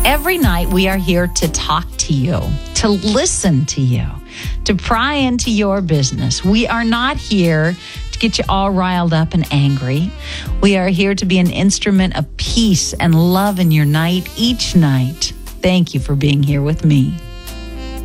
Every night we are here to talk to you, to listen to you, to pry into your business. We are not here to get you all riled up and angry. We are here to be an instrument of peace and love in your night each night. Thank you for being here with me.